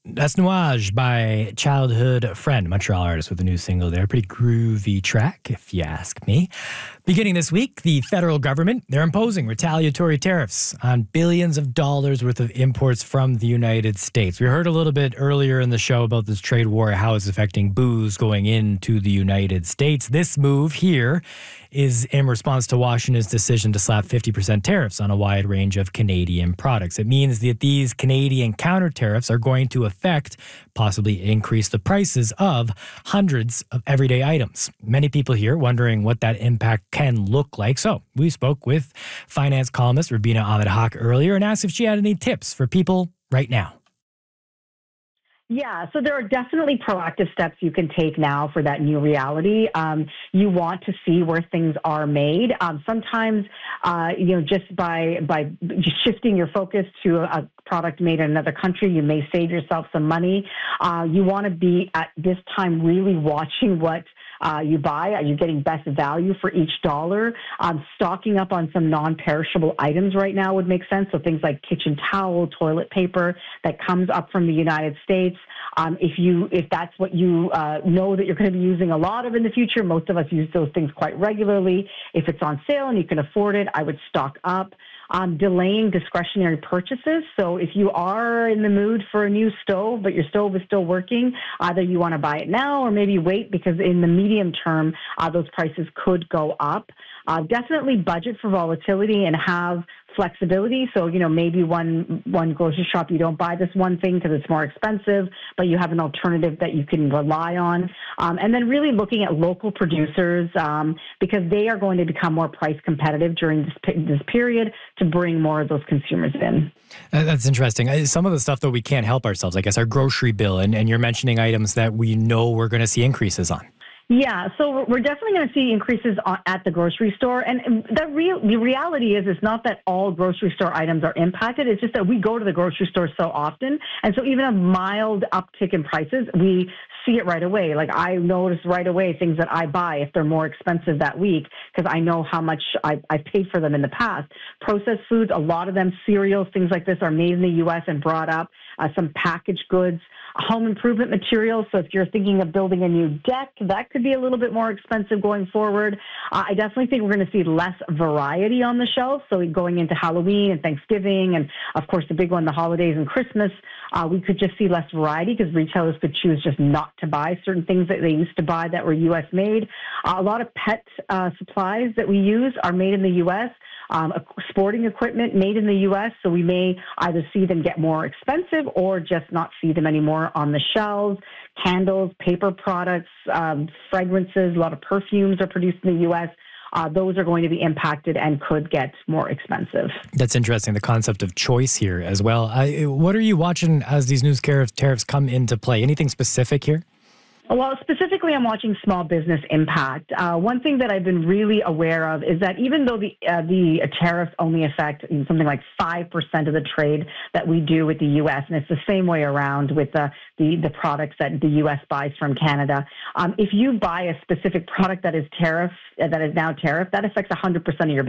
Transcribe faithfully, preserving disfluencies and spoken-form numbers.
That's Nuage by Childhood Friend, Montreal artist with a new single there. Pretty groovy track, if you ask me. Beginning this week, the federal government, they're imposing retaliatory tariffs on billions of dollars worth of imports from the United States. We heard a little bit earlier in the show about this trade war, how it's affecting booze going into the United States. This move here is in response to Washington's decision to slap fifty percent tariffs on a wide range of Canadian products. It means that these Canadian counter tariffs are going to affect, possibly increase the prices of hundreds of everyday items. Many people here wondering what that impact can look like. So we spoke with finance columnist Rubina Ahmed-Haq earlier and asked if she had any tips for people right now. Yeah, so there are definitely proactive steps you can take now for that new reality. Um, you want to see where things are made. Um, sometimes, uh, you know, just by by just shifting your focus to a product made in another country, you may save yourself some money. Uh, you want to be at this time really watching what Uh, you buy. Are you getting best value for each dollar? Um, stocking up on some non-perishable items right now would make sense. So things like kitchen towel, toilet paper that comes up from the United States. Um, if you, if that's what you uh, know that you're going to be using a lot of in the future, most of us use those things quite regularly. If it's on sale and you can afford it, I would stock up. Um, delaying discretionary purchases. So if you are in the mood for a new stove, but your stove is still working, either you want to buy it now or maybe wait, because in the medium term, uh, those prices could go up. Uh, definitely budget for volatility and have flexibility. So, you know, maybe one one grocery shop, you don't buy this one thing because it's more expensive, but you have an alternative that you can rely on. Um, and then really looking at local producers um, because they are going to become more price competitive during this, this period to bring more of those consumers in. That's interesting. Some of the stuff that we can't help ourselves, I guess, our grocery bill, and, and you're mentioning items that we know we're going to see increases on. Yeah, so we're definitely going to see increases at the grocery store. And the real the reality is, it's not that all grocery store items are impacted. It's just that we go to the grocery store so often. And so even a mild uptick in prices, we see it right away. Like I notice right away things that I buy if they're more expensive that week, because I know how much I, I paid for them in the past. Processed foods, a lot of them, cereals, things like this are made in the U S and brought up. Uh, some packaged goods, home improvement materials. So if you're thinking of building a new deck, that could be a little bit more expensive going forward. Uh, I definitely think we're going to see less variety on the shelf. So going into Halloween and Thanksgiving, and of course the big one, the holidays and Christmas, uh, we could just see less variety because retailers could choose just not to buy certain things that they used to buy that were U S made. Uh, a lot of pet uh, supplies that we use are made in the U S Um, sporting equipment made in the U S, so we may either see them get more expensive or just not see them anymore on the shelves. Candles, paper products, um, fragrances, a lot of perfumes are produced in the U S. Uh, those are going to be impacted and could get more expensive. That's interesting, the concept of choice here as well. I, what are you watching as these new tariffs come into play? Anything specific here? Well, specifically, I'm watching small business impact. Uh, one thing that I've been really aware of is that even though the uh, the tariffs only affect you know, something like five percent of the trade that we do with the U S, and it's the same way around with the the, the products that the U S buys from Canada. Um, if you buy a specific product that is tariff uh, that is now tariff, that affects one hundred percent of your business.